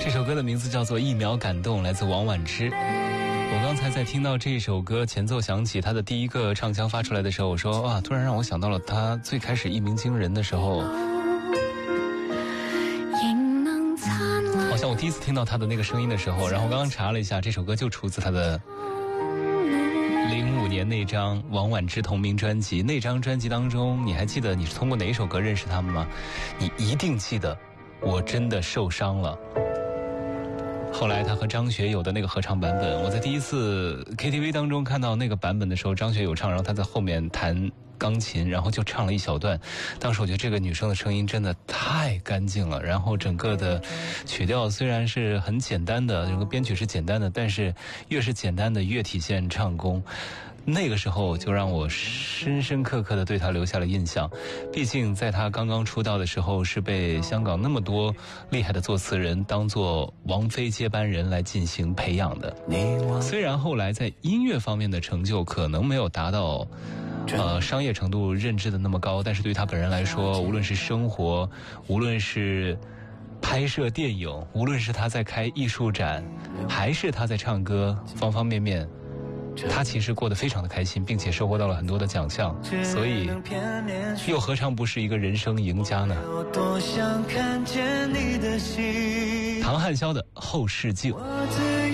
这首歌的名字叫做《一秒感动》，来自王菀之。我刚才在听到这首歌前奏响起，他的第一个唱腔发出来的时候，我说哇，突然让我想到了他最开始一鸣惊人的时候。好像我第一次听到他的那个声音的时候，然后刚刚查了一下，这首歌就出自他的05年那张王菀之同名专辑。那张专辑当中，你还记得你是通过哪一首歌认识他们吗？你一定记得我真的受伤了。后来他和张学友的那个合唱版本，我在第一次 KTV 当中看到那个版本的时候，张学友唱，然后他在后面弹钢琴，然后就唱了一小段。当时我觉得这个女生的声音真的太干净了，然后整个的曲调虽然是很简单的，整个编曲是简单的，但是越是简单的越体现唱功。那个时候就让我深深刻刻地对他留下了印象。毕竟在他刚刚出道的时候，是被香港那么多厉害的作词人当作王菲接班人来进行培养的。虽然后来在音乐方面的成就可能没有达到商业程度认知的那么高，但是对他本人来说，无论是生活，无论是拍摄电影，无论是他在开艺术展，还是他在唱歌，方方面面他其实过得非常的开心，并且收获到了很多的奖项，所以又何尝不是一个人生赢家呢？唐汉霄的《后视镜》。